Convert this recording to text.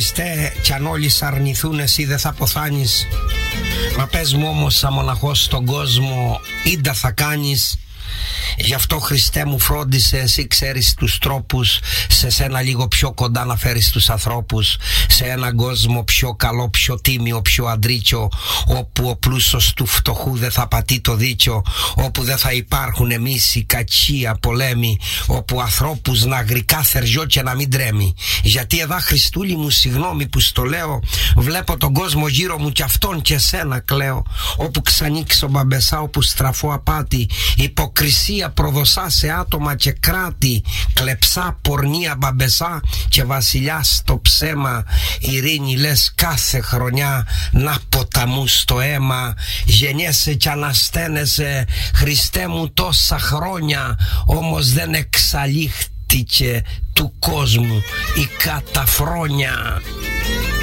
Χριστέ, κι αν όλοι σ' αρνηθούν εσύ δεν θα αποθάνεις. Μα πες μου όμως σαν μοναχός στον κόσμο ίντα θα κάνεις. Γι' αυτό Χριστέ μου φρόντισε, εσύ ξέρεις τους τρόπους, σε σένα λίγο πιο κοντά να φέρεις τους ανθρώπους, σε έναν κόσμο πιο καλό, πιο τίμιο, πιο αντρίκιο, όπου ο πλούσος του φτωχού δεν θα πατεί το δίκιο, όπου δεν θα υπάρχουν μίση, κακία, πολέμη, όπου ανθρώπους να γρικά θεριό και να μην τρέμει. Γιατί εδώ Χριστούλη μου συγγνώμη που στο λέω, βλέπω τον κόσμο γύρω μου κι αυτόν και σένα κλαίω, όπου ξανοίξω μπαμπεσά, όπου στραφώ απάτη, υποκρισία προδοσά σε άτομα και κράτη, κλεψά, πορνεία, μπαμπεσά και βασιλιά στο ψέμα. Ειρήνη λες κάθε χρονιά να ποταμού στο αίμα. Γεννιέσαι κι ανασταίνεσαι Χριστέ μου τόσα χρόνια, όμως δεν εξαλείχτηκε του κόσμου η καταφρόνια.